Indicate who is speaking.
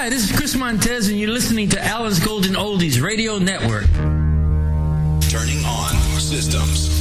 Speaker 1: Hi, this is Chris Montez, and you're listening to Alice Golden Oldies Radio Network.
Speaker 2: Turning on systems.